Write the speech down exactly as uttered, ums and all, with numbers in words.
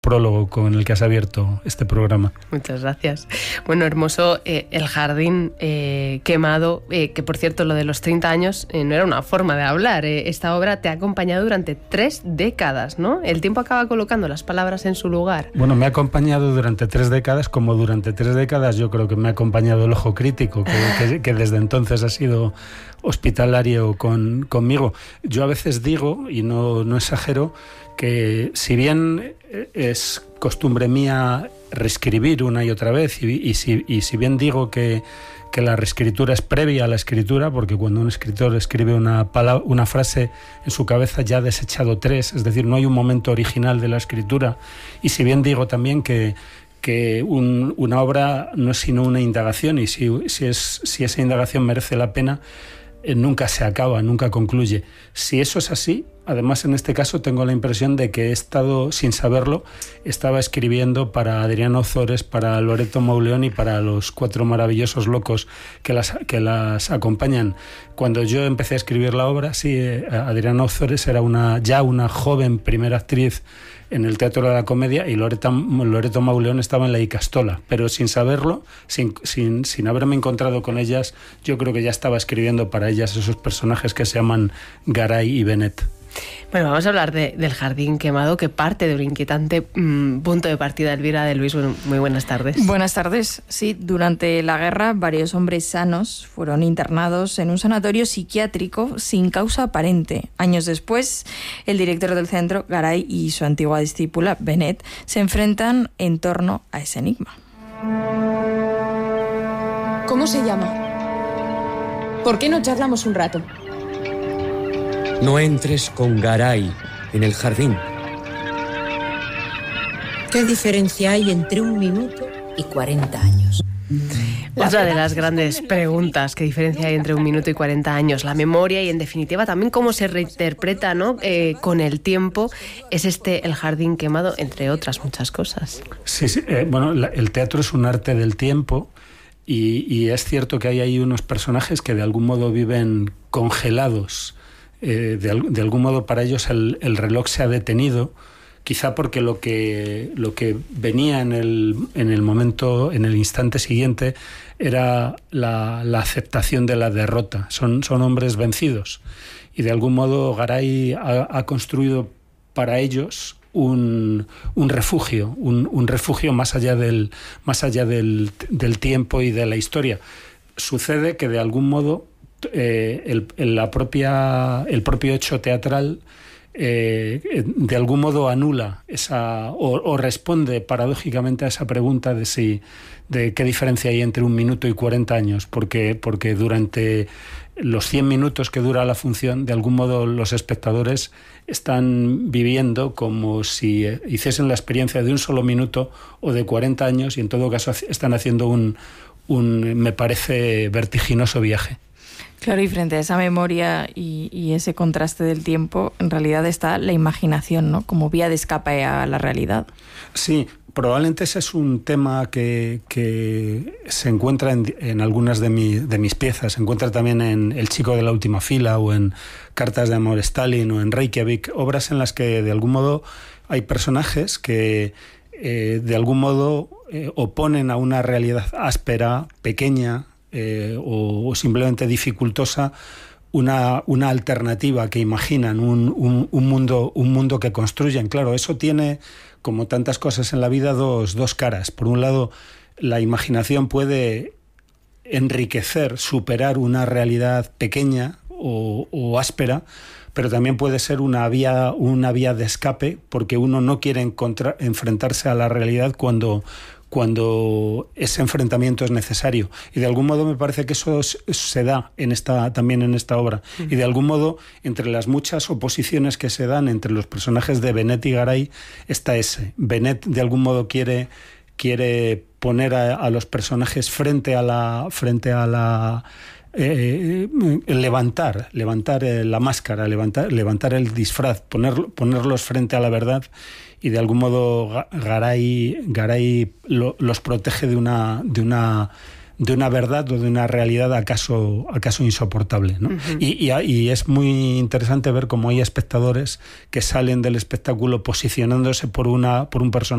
prólogo con el que has abierto este programa. Muchas gracias. Bueno, hermoso, eh, El jardín eh, quemado, eh, que por cierto lo de los treinta años eh, no era una forma de hablar. Eh, esta obra te ha acompañado durante tres décadas, ¿no? El tiempo acaba colocando las palabras en su lugar. Bueno, me ha acompañado durante tres décadas, como durante tres décadas yo creo que me ha acompañado el ojo crítico, que, que, que desde entonces ha sido hospitalario con, conmigo. Yo a veces digo, y no, no exagero, que si bien es costumbre mía reescribir una y otra vez, y, y, si, y si bien digo que, que la reescritura es previa a la escritura, porque cuando un escritor escribe una, palabra, una frase en su cabeza ya ha desechado tres, es decir, no hay un momento original de la escritura, y si bien digo también que que un, una obra no es sino una indagación, y si, si, es, si esa indagación merece la pena, eh, nunca se acaba, nunca concluye. Si eso es así, además en este caso tengo la impresión de que he estado, sin saberlo, estaba escribiendo para Adriana Ozores, para Loreto Mauleón y para los cuatro maravillosos locos que las, que las acompañan. Cuando yo empecé a escribir la obra, sí, eh, Adriana Ozores era una, ya una joven primera actriz en el Teatro de la Comedia, y Loreto, Loreto Mauleón estaba en la Icastola, pero sin saberlo, sin, sin, sin haberme encontrado con ellas, yo creo que ya estaba escribiendo para ellas esos personajes que se llaman Garay y Benet. Bueno, vamos a hablar de, del jardín quemado, que parte de un inquietante mmm, punto de partida. Elvira de Luis, bueno, muy buenas tardes. Buenas tardes. Sí, durante la guerra varios hombres sanos fueron internados en un sanatorio psiquiátrico sin causa aparente. Años después, el director del centro, Garay, y su antigua discípula, Benet, se enfrentan en torno a ese enigma. ¿Cómo se llama? ¿Por qué no charlamos un rato? No entres con Garay en el jardín. ¿Qué diferencia hay entre un minuto y cuarenta años? Otra de las grandes preguntas, ¿qué diferencia hay entre un minuto y cuarenta años? La memoria y, en definitiva, también cómo se reinterpreta, ¿no? Eh, con el tiempo, es este El jardín quemado, entre otras muchas cosas. Sí, sí. Eh, bueno, la, el teatro es un arte del tiempo, y, y es cierto que hay ahí unos personajes que de algún modo viven congelados. Eh, de, de algún modo para ellos el, el reloj se ha detenido, quizá porque lo que, lo que venía en el, en el momento, en el instante siguiente, era la, la aceptación de la derrota. Son, son hombres vencidos, y de algún modo Garay ha, ha construido para ellos un, un refugio, un, un refugio más allá del, más allá del, del tiempo y de la historia. Sucede que de algún modo Eh, el, la propia, el propio hecho teatral eh, de algún modo anula esa o, o responde paradójicamente a esa pregunta de si de qué diferencia hay entre un minuto y cuarenta años, porque, porque durante los cien minutos que dura la función, de algún modo los espectadores están viviendo como si hiciesen la experiencia de un solo minuto o de cuarenta años, y en todo caso están haciendo un, un me parece, vertiginoso viaje. Claro, y frente a esa memoria y, y ese contraste del tiempo, en realidad está la imaginación, ¿no? Como vía de escape a la realidad. Sí, probablemente ese es un tema que, que se encuentra en, en algunas de, mi, de mis piezas. Se encuentra también en El chico de la última fila, o en Cartas de amor Stalin, o en Reykjavik, obras en las que de algún modo hay personajes que eh, de algún modo eh, oponen a una realidad áspera, pequeña, Eh, o, o simplemente dificultosa, una, una alternativa que imaginan, un, un, un, mundo, un mundo que construyen. Claro, eso tiene, como tantas cosas en la vida, dos, dos caras. Por un lado, la imaginación puede enriquecer, superar una realidad pequeña o, o áspera, pero también puede ser una vía, una vía de escape, porque uno no quiere encontrar, enfrentarse a la realidad cuando... cuando ese enfrentamiento es necesario. Y de algún modo me parece que eso se da en esta, también en esta obra. Y de algún modo, entre las muchas oposiciones que se dan entre los personajes de Benet y Garay, está ese. Benet de algún modo quiere, quiere poner a, a los personajes frente a la... Frente a la Eh, levantar, levantar eh, la máscara, levantar, levantar el disfraz, poner, ponerlos frente a la verdad, y de algún modo Garay, Garay lo, los protege de una, de una de una verdad o de una realidad acaso, acaso insoportable, ¿no? Uh-huh. y, y, y es muy interesante ver cómo hay espectadores que salen del espectáculo posicionándose por, una, por un personaje